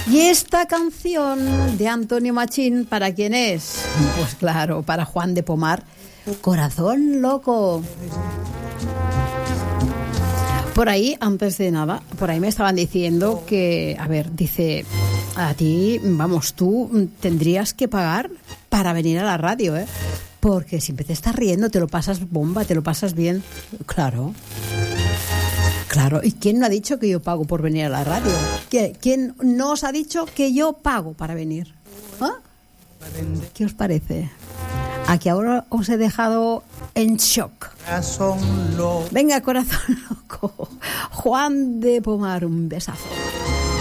Y esta canción de Antonio Machín, ¿para quién es? Pues claro, para Juan de Pomar, Corazón Loco. Por ahí, antes de nada, por ahí me estaban diciendo que, a ver, dice, a ti, vamos, tú tendrías que pagar para venir a la radio, ¿eh? Porque siempre te estás riendo, te lo pasas bomba, te lo pasas bien. Claro. Claro, ¿y quién no ha dicho que yo pago por venir a la radio? ¿Quién no os ha dicho que yo pago para venir? ¿Ah? ¿Qué os parece? Aquí ahora os he dejado en shock. Venga, Corazón Loco. Juan de Pomar, un besazo.